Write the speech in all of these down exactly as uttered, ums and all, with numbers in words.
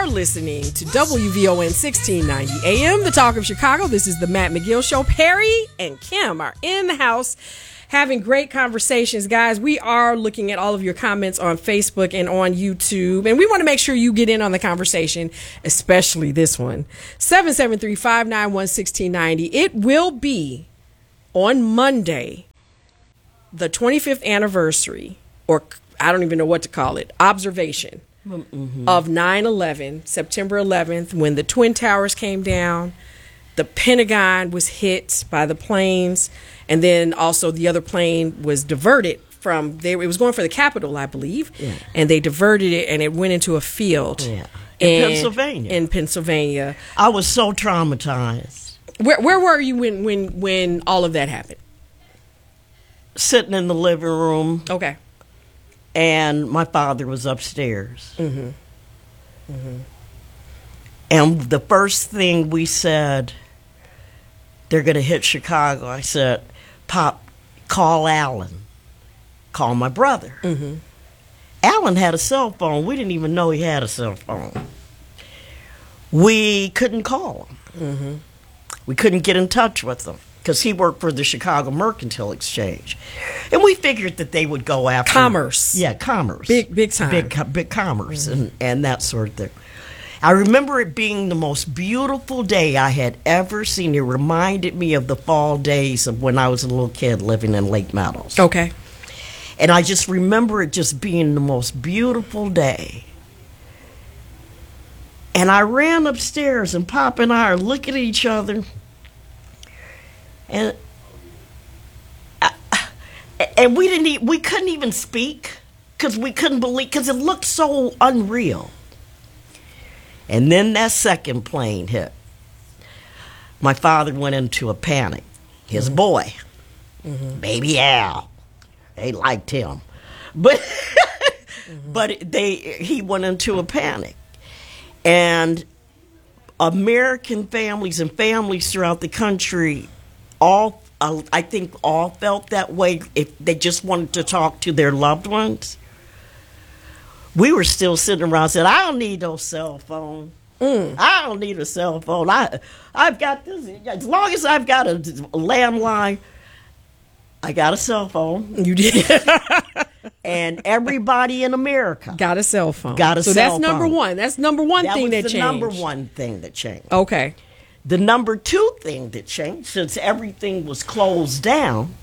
are listening to W V O N sixteen ninety A M, the Talk of Chicago. This is the Matt McGill Show. Perry and Kim are in the house having great conversations. Guys, we are looking at all of your comments on Facebook and on YouTube, and we want to make sure you get in on the conversation, especially this one. seven seven three, five nine one, one six nine zero. It will be on Monday, the twenty-fifth anniversary, or I don't even know what to call it, observation mm-hmm. of nine eleven, September eleventh, when the Twin Towers came down, the Pentagon was hit by the planes, and then also the other plane was diverted from there. It was going for the Capitol, I believe, yeah. and they diverted it, and it went into a field yeah. in in Pennsylvania. In Pennsylvania, I was so traumatized. Where where were you when when when all of that happened? Sitting in the living room. Okay. And my father was upstairs. Mm-hmm. Mm-hmm. And the first thing we said, they're going to hit Chicago. I said, Pop, call Alan. Call my brother. Mm-hmm. Alan had a cell phone. We didn't even know he had a cell phone. We couldn't call him. Mm-hmm. We couldn't get in touch with him because he worked for the Chicago Mercantile Exchange. And we figured that they would go after... Commerce. Yeah, commerce. Big, big time. Big, big commerce mm-hmm. and, and that sort of thing. I remember it being the most beautiful day I had ever seen. It reminded me of the fall days of when I was a little kid living in Lake Meadows. Okay. And I just remember it just being the most beautiful day. And I ran upstairs, and Pop and I are looking at each other. And I, and we didn't e- we couldn't even speak because we couldn't believe, because it looked so unreal. And then that second plane hit. My father went into a panic. His mm-hmm. boy, mm-hmm. baby Al, they liked him, but mm-hmm. but they he went into a panic, and American families and families throughout the country, all uh, I think all felt that way. If they just wanted to talk to their loved ones. We were still sitting around saying, I don't need no cell phone. Mm. I don't need a cell phone. I, I've got this. As long as I've got a landline, I got a cell phone. You did. And everybody in America got a cell phone. Got a so cell phone. So that's number one. That's number one that thing was that the changed. number one thing that changed. Okay. The number two thing that changed, since everything was closed down,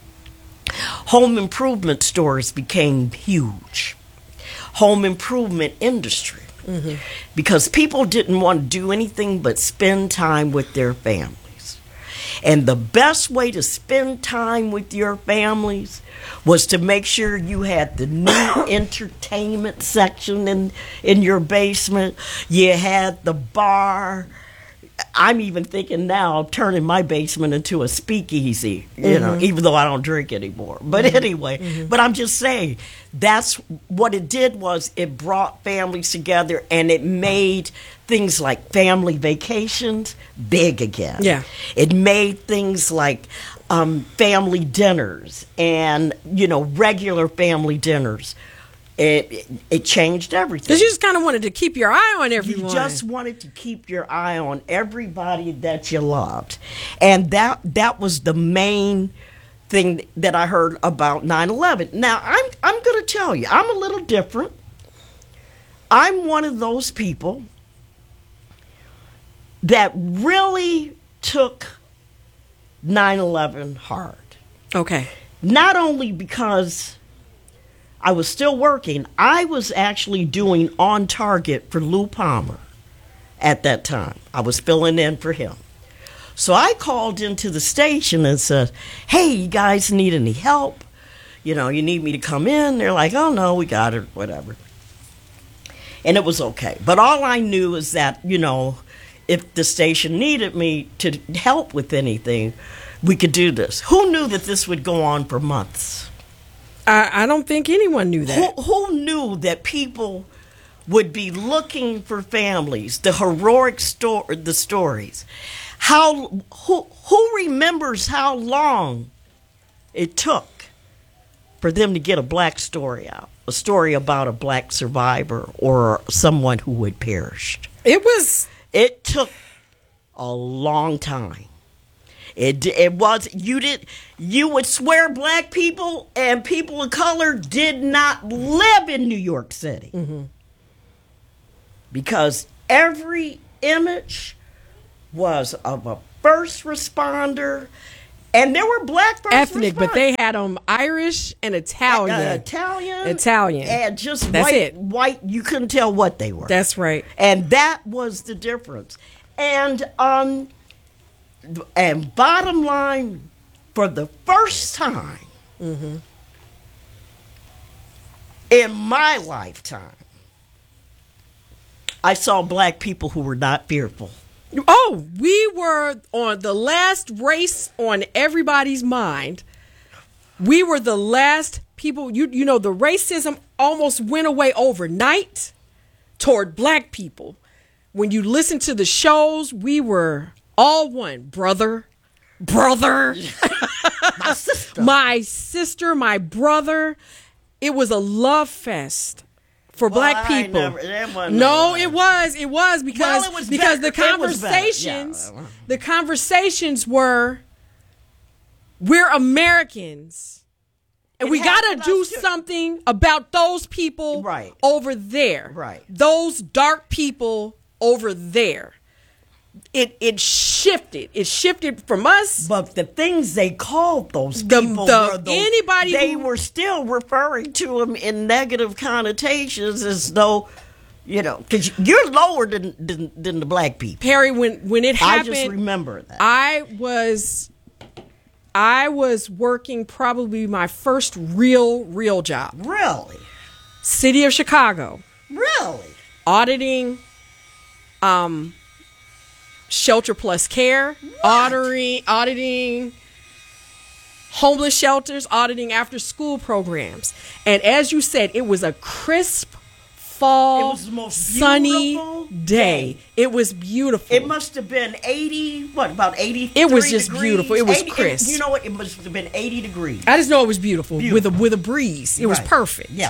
home improvement stores became huge. Home improvement industry. Mm-hmm. Because people didn't want to do anything but spend time with their families. And the best way to spend time with your families was to make sure you had the new entertainment section in, in your basement. You had the bar. I'm even thinking now of turning my basement into a speakeasy, you mm-hmm. know, even though I don't drink anymore. But mm-hmm. anyway, mm-hmm. but I'm just saying, that's what it did was it brought families together, and it made things like family vacations big again. Yeah. It made things like um, family dinners and, you know, regular family dinners. It, it it changed everything. Because you just kind of wanted to keep your eye on everyone. You just wanted to keep your eye on everybody that you loved. And that that was the main thing that I heard about nine eleven. Now, I'm I'm going to tell you, I'm a little different. I'm one of those people that really took nine eleven hard. Okay. Not only because I was still working, I was actually doing On Target for Lou Palmer at that time. I was filling in for him. So I called into the station and said, hey, you guys need any help? You know, you need me to come in? They're like, oh, no, we got it, whatever. And it was okay. But all I knew is that, you know, if the station needed me to help with anything, we could do this. Who knew that this would go on for months? I, I don't think anyone knew that. Who, who knew that people would be looking for families, the heroic story, the stories? How who who remembers how long it took for them to get a black story out? a story about a black survivor or someone who had perished. It was. It took a long time. It it was you did you would swear black people and people of color did not live in New York City, mm-hmm. because every image was of a first responder, and there were black first ethnic, responders. but they had them Irish and Italian, uh, Italian, Italian, and just That's white. it. White, you couldn't tell what they were. That's right, and that was the difference. And um. And bottom line, for the first time mm-hmm. in my lifetime, I saw black people who were not fearful. Oh, we were on the last race on everybody's mind. We were the last people, you you know, the racism almost went away overnight toward black people. When you listen to the shows, we were all one. Brother, brother, my sister, my sister, my brother. It was a love fest for well, black I people. Never, that no, it was. It was because well, it was because better. the conversations, Yeah. the conversations were, we're Americans, and It we got to do to- something about those people Right. over there. Right. Those dark people over there. It it shifted. It shifted from us. But the things they called those The- people the- were the, anybody they who- were still referring to them in negative connotations, as though, you know, because you're lower than, than than the black people. Perry, when when it happened, I just remember that. I was I was working probably my first real real job. Really, City of Chicago, really, auditing, um. Shelter Plus Care, auditing, auditing homeless shelters, auditing after school programs. And as you said, it was a crisp fall, It was the most sunny beautiful day. day. It was beautiful. it must have been eighty. What about eighty? It was just beautiful. It was eighty, crisp. You know what? It must have been eighty degrees. I just know it was beautiful, Beautiful. with a with a breeze. It was Right. perfect. Yeah,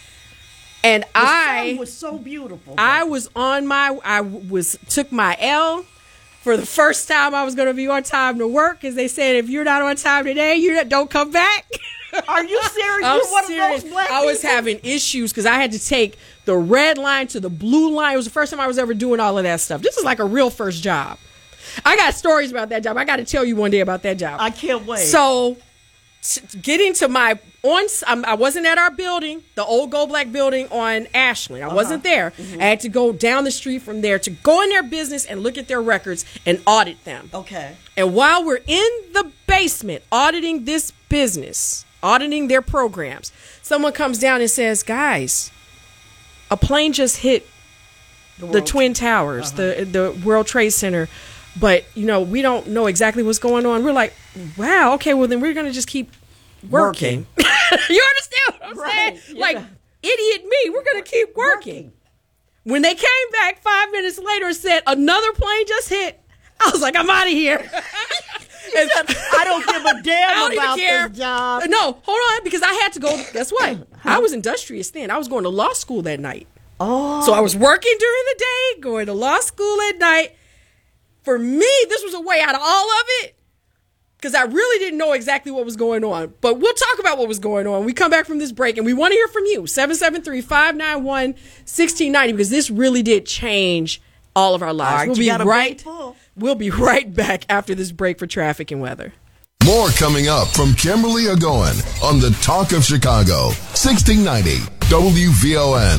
And the I sun was so beautiful. I was on my I was took my L. For the first time, I was going to be on time to work, because they said, if you're not on time today, you not, don't come back. Are you serious? I'm You're one serious. of those black I was people? having issues because I had to take the red line to the blue line. It was the first time I was ever doing all of that stuff. This is like a real first job. I got stories about that job. I got to tell you one day about that job. I can't wait. So, t- getting to my on, um, I wasn't at our building, the old Go Black building on Ashland. I Uh-huh. wasn't there. Mm-hmm. I had to go down the street from there to go in their business and look at their records and audit them. Okay. And while we're in the basement auditing this business, auditing their programs, someone comes down and says, guys, a plane just hit the, the Twin Towers, uh-huh. the the World Trade Center, but, you know, we don't know exactly what's going on. We're like, wow, okay, well, then we're going to just keep working. working. You understand what I'm right. saying? Yeah. Like, idiot me, we're going to keep working. working. When they came back five minutes later and said, another plane just hit, I was like, I'm out of here. And I don't give a damn about this job. No, hold on, because I had to go. Guess what? I was industrious then. I was going to law school that night. Oh. So I was working during the day, going to law school at night. For me, this was a way out of all of it, because I really didn't know exactly what was going on. But we'll talk about what was going on. We come back from this break, and we want to hear from you. seven seven three, five nine one, one six nine zero, because this really did change all of our lives. All right, we'll you be got a right. break full. We'll be right back after this break for traffic and weather. More coming up from Kimberly Agoin on the Talk of Chicago, sixteen ninety W V O N.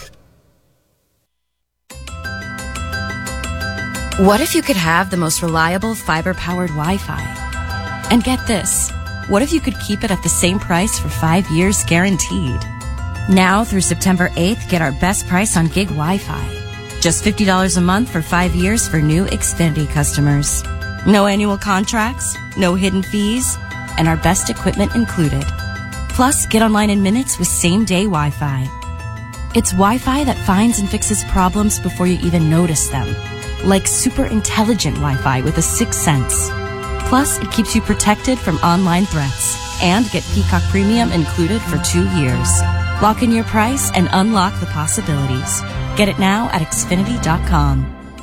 What if you could have the most reliable fiber-powered Wi-Fi? And get this, what if you could keep it at the same price for five years guaranteed? Now through September eighth, get our best price on gig Wi-Fi. Just fifty dollars a month for five years for new Xfinity customers. No annual contracts, no hidden fees, and our best equipment included. Plus, get online in minutes with same-day Wi-Fi. It's Wi-Fi that finds and fixes problems before you even notice them. Like super intelligent Wi-Fi with a sixth sense. Plus, it keeps you protected from online threats. And get Peacock Premium included for two years. Lock in your price and unlock the possibilities. Get it now at Xfinity dot com.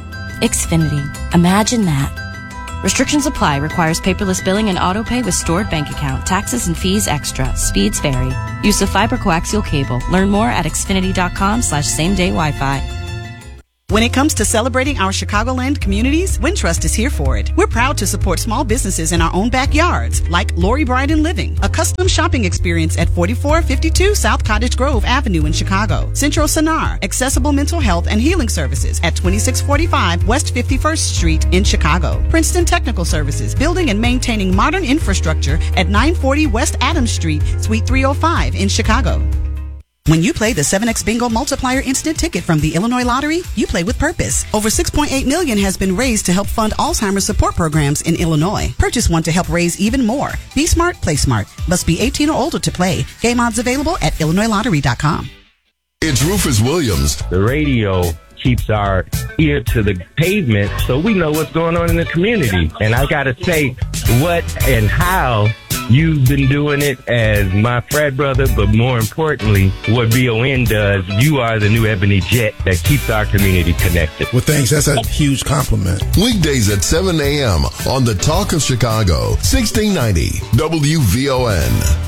Xfinity. Imagine that. Restrictions apply. Requires paperless billing and auto pay with stored bank account. Taxes and fees extra. Speeds vary. Use of fiber coaxial cable. Learn more at Xfinity dot com slash same day Wi-Fi. When it comes to celebrating our Chicagoland communities, Wintrust is here for it. We're proud to support small businesses in our own backyards, like Lori Bryden Living, a custom shopping experience at forty-four fifty-two South Cottage Grove Avenue in Chicago. Central Sonar, accessible mental health and healing services at twenty-six forty-five West fifty-first Street in Chicago. Princeton Technical Services, building and maintaining modern infrastructure at nine forty West Adams Street, Suite three oh five in Chicago. When you play the seven X Bingo Multiplier Instant Ticket from the Illinois Lottery, you play with purpose. Over six point eight million dollars has been raised to help fund Alzheimer's support programs in Illinois. Purchase one to help raise even more. Be smart, play smart. Must be eighteen or older to play. Game odds available at illinois lottery dot com. It's Rufus Williams. The radio keeps our ear to the pavement so we know what's going on in the community. And I got to say, what and how you've been doing it as my frat brother, but more importantly, what V O N does, you are the new Ebony Jet that keeps our community connected. Well, thanks. That's a huge compliment. Weekdays at seven a.m. on The Talk of Chicago, sixteen ninety W V O N.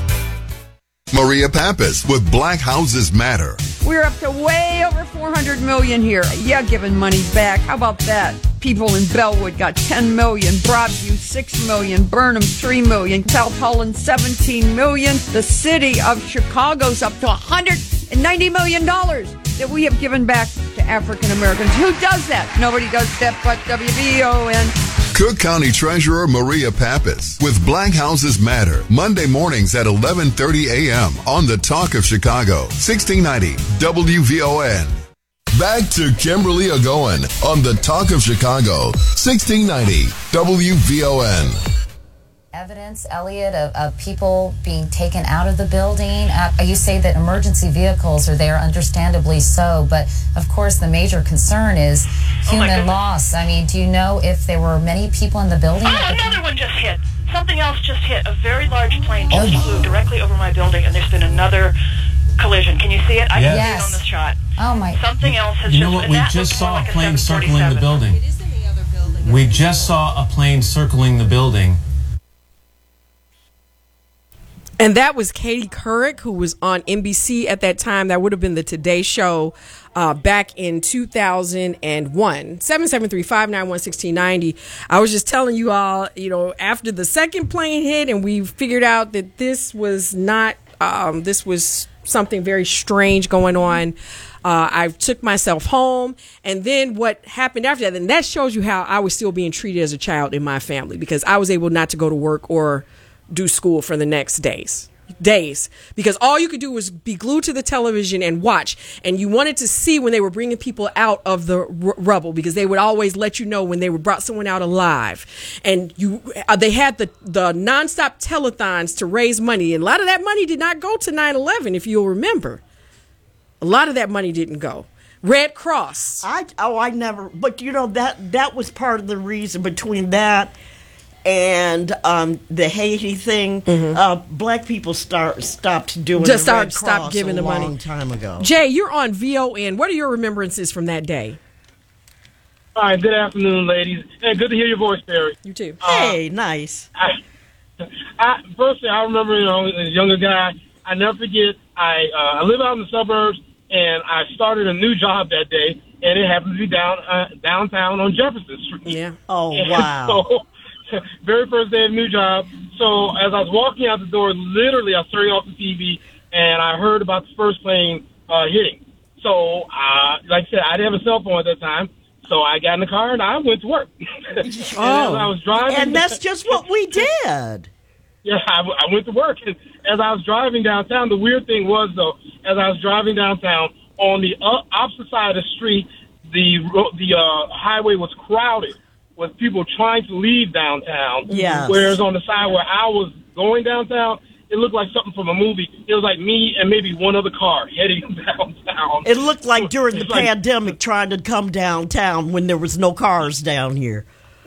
Maria Pappas with Black Houses Matter. We're up to way over four hundred million dollars here. Yeah, giving money back. How about that? People in Bellwood got ten million dollars, Broadview six million dollars, Burnham three million dollars, South Holland seventeen million dollars. The city of Chicago's up to one hundred ninety million dollars that we have given back to African Americans. Who does that? Nobody does that but W V O N. Cook County Treasurer Maria Pappas with Black Houses Matter, Monday mornings at eleven thirty a.m. on The Talk of Chicago, sixteen ninety W V O N. Back to Kimberly Agoin on The Talk of Chicago, sixteen ninety W V O N. Evidence, Elliot, of, of people being taken out of the building. Uh, you say that emergency vehicles are there, understandably so, but of course the major concern is human oh loss. I mean, do you know if there were many people in the building? Oh, another one just hit. Something else just hit. A very large plane just oh. flew directly over my building, and there's been another collision. Can you see it? I yes. can see it on this shot. Oh my! Something else has you just. You know what? We just saw like a plane circling the building. It is in the other building. We just saw a plane circling the building. And that was Katie Couric, who was on N B C at that time. That would have been the Today Show uh, back in two thousand one. seven seven three, five nine one, one six nine zero. I was just telling you all, you know, after the second plane hit and we figured out that this was not, um, this was something very strange going on. Uh, I took myself home, and then what happened after that, and that shows you how I was still being treated as a child in my family, because I was able not to go to work or do school for the next days days because all you could do was be glued to the television and watch, and you wanted to see when they were bringing people out of the r- rubble, because they would always let you know when they were brought someone out alive. And you uh, they had the the nonstop telethons to raise money, and a lot of that money did not go to nine eleven, if you'll remember. A lot of that money didn't go. Red Cross. I oh I never but you know that that was part of the reason between that and um, the Haiti thing. Mm-hmm. Uh, black people start stopped doing just the start Red stop Cross giving a the long money. Time ago. Jay, you're on V O N. What are your remembrances from that day? All right, good afternoon, ladies, and good to hear your voice, Perry. You too. Hey, uh, nice. I, I, firstly, I remember, you know, as a younger guy, I never forget. I uh, I live out in the suburbs, and I started a new job that day, and it happened to be down uh, downtown on Jefferson Street. Yeah. Oh, and wow. So, very first day of new job. So as I was walking out the door, literally I was turning off the T V, and I heard about the first plane uh, hitting. So, uh, like I said, I didn't have a cell phone at that time. So I got in the car and I went to work. and oh. as I was driving, and that's just what we did. Yeah, I, I went to work. And as I was driving downtown, the weird thing was, though, as I was driving downtown, on the uh, opposite side of the street, the the uh, highway was crowded with people trying to leave downtown. Yes. Whereas on the side where I was going downtown, it looked like something from a movie. It was like me and maybe one other car heading downtown. It looked like during the like, pandemic trying to come downtown when there was no cars down here.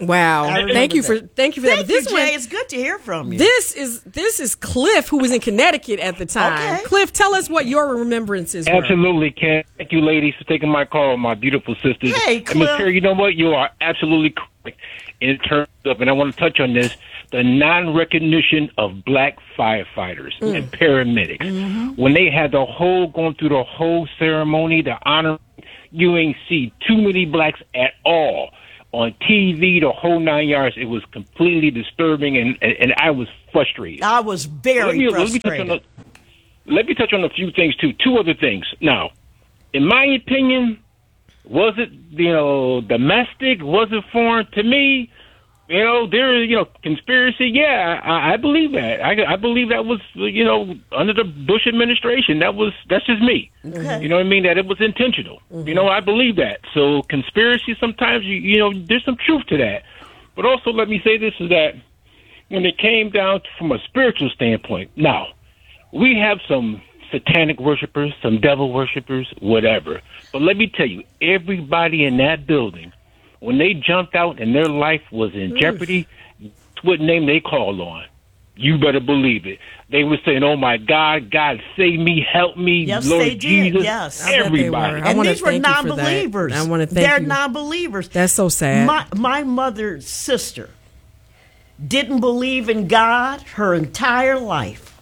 Wow. Thank you for that. thank you for Thank that. This you, Jay. one, It's good to hear from you. This is this is Cliff, who was in Connecticut at the time. Okay. Cliff, tell us what your remembrances were. Absolutely, Ken. Thank you, ladies, for taking my call, my beautiful sisters. Hey, And Miss Cliff. Perry, you know what? You are absolutely correct in terms of, and I want to touch on this, the non-recognition of black firefighters Mm. and paramedics. Mm-hmm. When they had the whole, going through the whole ceremony, the honor, you ain't see too many blacks at all. On T V, the whole nine yards, it was completely disturbing, and, and, and I was frustrated. I was very let me, frustrated. Let me, touch on a, let me touch on a few things, too. Two other things. Now, in my opinion, was it, you know, domestic? Was it foreign? To me, you know, there is, you know, conspiracy. Yeah, I, I believe that. I, I believe that was, you know, under the Bush administration. That was, that's just me. Okay. You know what I mean? That it was intentional. Mm-hmm. You know, I believe that. So conspiracy, sometimes, you, you know, there's some truth to that. But also, let me say this, is that when it came down to, from a spiritual standpoint, now, we have some satanic worshipers, some devil worshipers, whatever. But let me tell you, everybody in that building, when they jumped out and their life was in jeopardy, what name they called on? You better believe it. They were saying, "Oh my God, God save me, help me, Yes, Lord they did. Jesus." Yes. I bet they Everybody. were. I And wanna these were thank you for that. non-believers. I want to thank They're you. non-believers. That's so sad. My, my mother's sister didn't believe in God her entire life.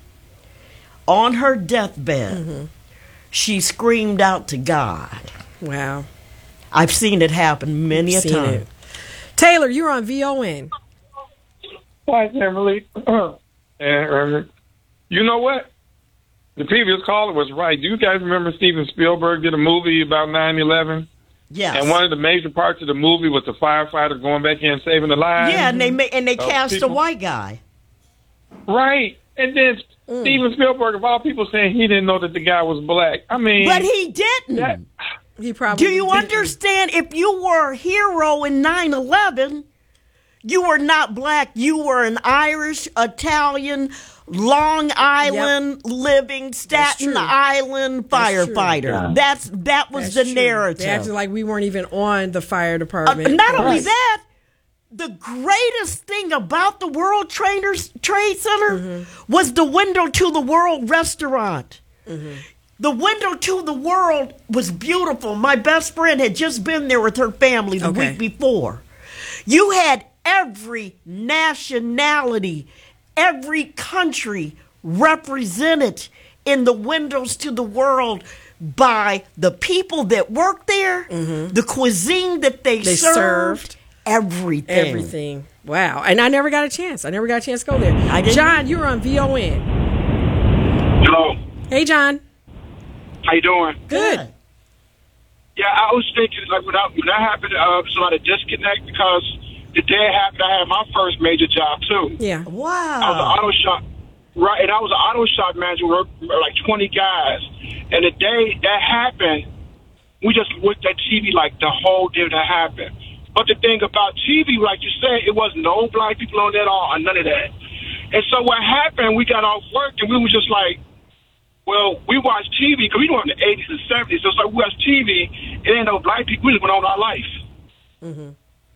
On her deathbed, Mm-hmm. she screamed out to God. Wow. I've seen it happen many a Seen time. it. Taylor, you're on V O N. Hi, Emily. and, uh, you know what? The previous caller was right. Do you guys remember Steven Spielberg did a movie about nine eleven? Yes. And one of the major parts of the movie was the firefighter going back in and saving the lives. Yeah, and they ma- and they of cast people. a white guy. Right. And then Mm. Steven Spielberg, of all people, saying he didn't know that the guy was black. I mean, But he didn't. that, He probably Do you didn't. understand? If you were a hero in nine eleven, you were not black. You were an Irish, Italian, Long Island living Staten true. Island That's true. firefighter. Yeah. That's that was That's the true. narrative. They acted like we weren't even on the fire Uh, department. not only Right. that, the greatest thing about the World Traders Trade Center Mm-hmm. was the window to the world restaurant. Mm-hmm. The window to the world was beautiful. My best friend had just been there with her family the Okay. week before. You had every nationality, every country represented in the windows to the world by the people that worked there, the cuisine that they, They served, served. everything. Everything. Wow. And I never got a chance. I never got a chance to go there. I didn't- John, you're on V O N. Hello. Hey, John. How you doing? Good. Yeah, I was thinking, like, when, I, when that happened, uh, it was a lot of disconnect because the day it happened, I had my first major job, too. Yeah. I was an Wow. auto shop, right, and I was an auto shop manager with like twenty guys. And the day that happened, we just looked at T V like the whole day that happened. But the thing about T V, like you said, it wasn't no black people on there at all, or none of that. And so what happened, we got off work, and we was just like, well, we watched T V, because we were in the eighties and seventies, so it's like we watched T V, it ain't no black people, we just went on our life. Mm-hmm.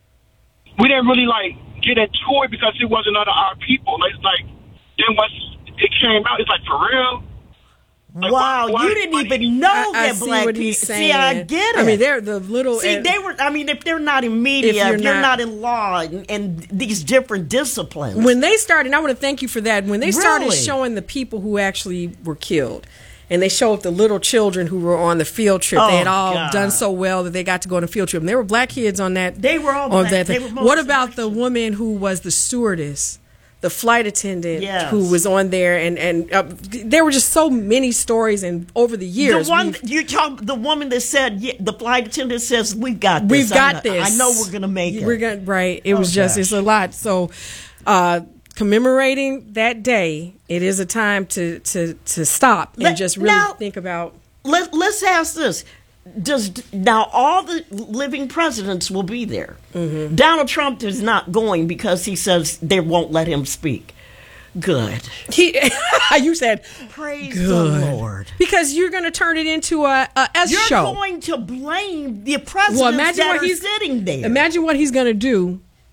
We didn't really, like, get into it because it wasn't under our people. Like, like then once it came out, it's like, for real? Like, Wow, why- why- you didn't why- even know I, I that see black what people. he's saying. See, I get it. I mean, they're the little. See, uh, they were. I mean, if they're not in media, If if you're you're, not- not, in law and, and these different disciplines, when they started, and I want to thank you for that. When they started Really? showing the people who actually were killed, and they showed the little children who were on the field trip, they had Oh, all God. done so well that they got to go on a field trip. And there were black kids on that. They were all on black. that They thing. were What most about the woman who was the stewardess? The flight attendant Yes. who was on there, and and uh, there were just so many stories, and over the years, the one we've- you talk, the woman that said, yeah, the flight attendant says, "We've got this. We've got I know, this. I know we're gonna make it." We're gonna right. It Oh, was just gosh. it's a lot. So, uh, commemorating that day, it is a time to to to stop and Let- just really now- think about. Let, let's ask this: Does now all the living presidents will be there? Mm-hmm. Donald Trump is not going because he says they won't let him speak. Good. He, you said Praise good. the Lord. Because you're going to turn it into a, a S You're show. going to blame the presidents Well, imagine that what are he's sitting there. Imagine what he's going to do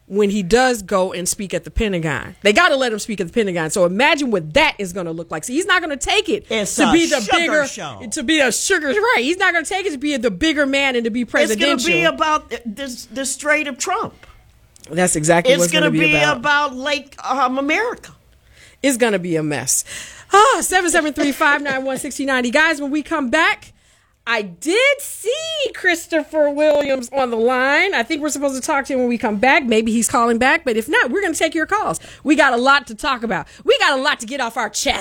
when he does go and speak at the Pentagon. They got to let him speak at the Pentagon. So imagine what that is going to look like. So he's not going to take it it's to a be the sugar bigger show. to be a sugar right. He's not going to take it to be the bigger man and to be presidential. It's going to be about this the Strait of Trump. That's exactly it's what's going to be, be about. about Lake um, America. It's going to be a mess. Ah, seven seven three, five nine one, six zero nine zero. Guys, when we come back, I did see Christopher Williams on the line. I think we're supposed to talk to him when we come back. Maybe he's calling back, but if not, we're going to take your calls. We got a lot to talk about. We got a lot to get off our chest.